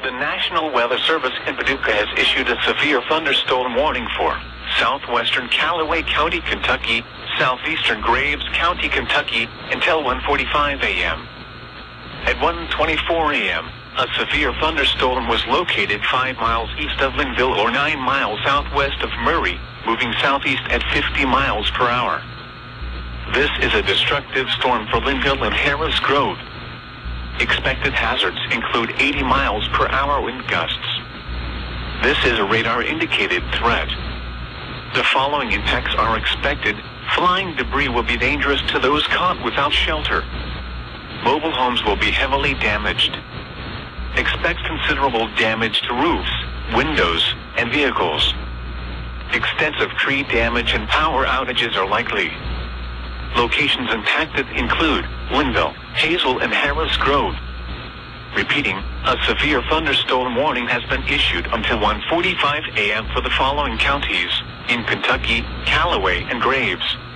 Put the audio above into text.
The National Weather Service in Paducah has issued a severe thunderstorm warning for southwestern Callaway County, Kentucky, southeastern Graves County, Kentucky, until 1:45 a.m. At 1:24 a.m., a severe thunderstorm was located 5 miles east of Linville or 9 miles southwest of Murray, moving southeast at 50 miles per hour. This is a destructive storm for Linville and Harris Grove. Expected hazards include 80 miles per hour wind gusts. This is a radar-indicated threat. The following impacts are expected. Flying debris will be dangerous to those caught without shelter. Mobile homes will be heavily damaged. Expect considerable damage to roofs, windows, and vehicles. Extensive tree damage and power outages are likely. Locations impacted include Linville, Hazel, and Harris Grove. Repeating, a severe thunderstorm warning has been issued until 1:45 a.m. for the following counties in Kentucky, Callaway, and Graves.